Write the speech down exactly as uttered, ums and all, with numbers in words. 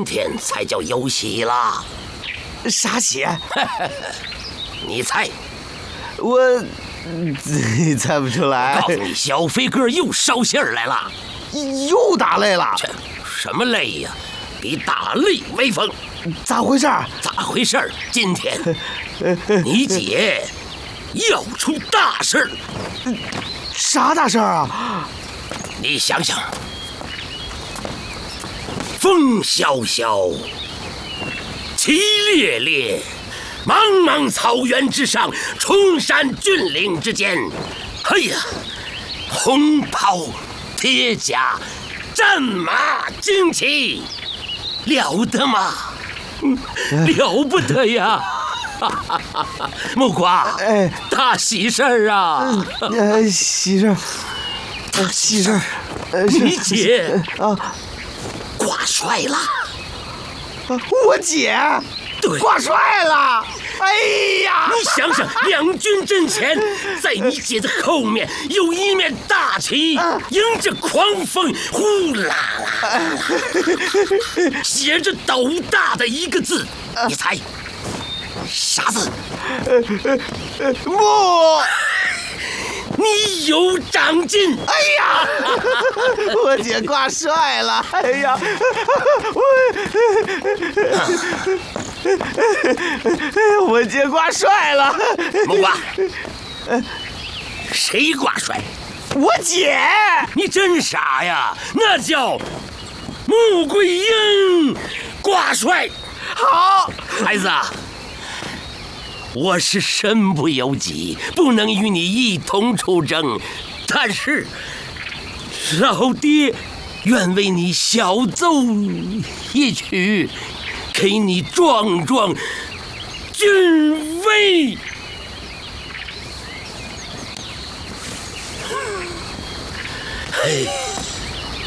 今天才叫有喜啦。 啥喜？ 你猜？ 我猜不出来。 告诉你，小飞哥又捎信儿来了， 又打擂了。 这什么擂呀？比打擂威风。 咋回事？ 咋回事？今天你姐要出大事儿。 啥大事儿啊？ 你想想，风萧萧，旗猎猎，茫茫草原之上，崇山峻岭之间，哎呀，红袍铁甲，战马旌旗，了得吗？了不得呀！木瓜， 哎， 大喜事儿啊！ 呃，喜事儿，呃，喜事儿，呃， 你姐啊， 挂帅了。 我姐对， 挂帅了。哎呀！ 你想想，两军阵前，在你姐的后面有一面大旗，迎着狂风，呼啦啦，写着斗大的一个字，你猜啥字？ 木。 你有长进！ 哎呀，我姐挂帅了！哎呀，我我姐挂帅了！ 木瓜，谁挂帅？ 我姐！ 你真傻呀！那叫穆桂英挂帅。 好， 孩子啊。我是身不由己，不能与你一同出征，但是老爹愿为你小奏一曲，给你壮壮军威。嘿。